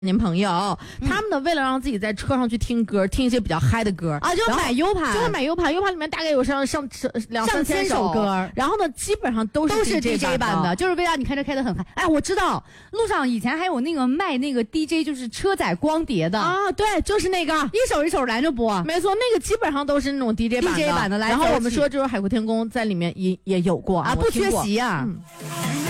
您朋友，他们呢为了让自己在车上去听歌，听一些比较嗨的歌啊，就买 U 盘， 就会买 U 盘，U 盘里面大概有上2、3千首歌， 然后呢，基本上都是 DJ 版的，就是为了让你开车开得很嗨。哎，我知道，路上以前还有那个卖那个 DJ， 就是车载光碟的啊，对，就是那个一首一首来着播， 没错，那个基本上都是那种 DJ 版的。 然后我们说，就是海阔天空在里面也有过啊，不缺席啊。